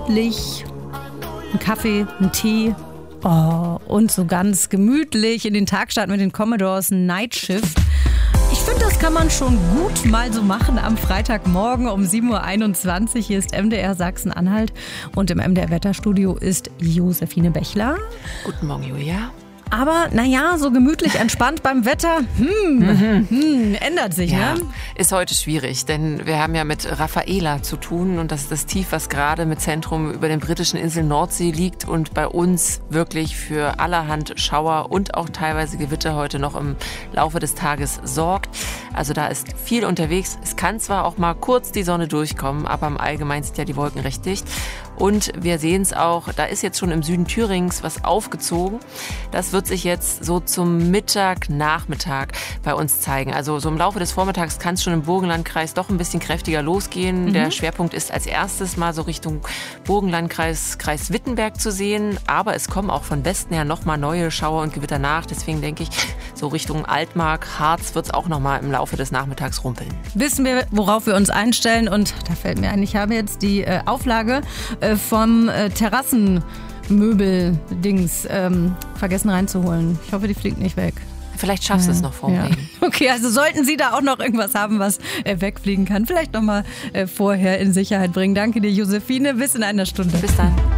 gemütlich. Ein Kaffee, ein Tee. Oh, und so ganz gemütlich in den Tag starten mit den Commodores Night Shift. Ich finde, das kann man schon gut mal so machen am Freitagmorgen um 7.21 Uhr. Hier ist MDR Sachsen-Anhalt und im MDR Wetterstudio ist Josephine Bechler. Guten Morgen, Julia. Aber naja, so gemütlich entspannt beim Wetter, ändert sich, ja, ne? Ist heute schwierig, denn wir haben ja mit Rafaela zu tun und das ist das Tief, was gerade mit Zentrum über den britischen Inseln Nordsee liegt und bei uns wirklich für allerhand Schauer und auch teilweise Gewitter heute noch im Laufe des Tages sorgt. Also da ist viel unterwegs. Es kann zwar auch mal kurz die Sonne durchkommen, aber im Allgemeinen sind ja die Wolken recht dicht. Und wir sehen es auch, da ist jetzt schon im Süden Thürings was aufgezogen. Das wird sich jetzt so zum Nachmittag bei uns zeigen. Also so im Laufe des Vormittags kann es schon im Burgenlandkreis doch ein bisschen kräftiger losgehen. Der Schwerpunkt ist als erstes mal so Richtung Burgenlandkreis, Kreis Wittenberg zu sehen. Aber es kommen auch von Westen her nochmal neue Schauer und Gewitter nach. Deswegen denke ich, so Richtung Altmark, Harz wird es auch nochmal im Laufe des Nachmittags rumpeln. Wissen wir, worauf wir uns einstellen? Und da fällt mir ein, ich habe jetzt die Auflage vom Terrassenmöbel-Dings vergessen reinzuholen. Ich hoffe, die fliegt nicht weg. Vielleicht schaffst du es noch vorm Regen. Okay, also sollten Sie da auch noch irgendwas haben, was wegfliegen kann, vielleicht noch mal vorher in Sicherheit bringen. Danke dir, Josephine. Bis in einer Stunde. Bis dann.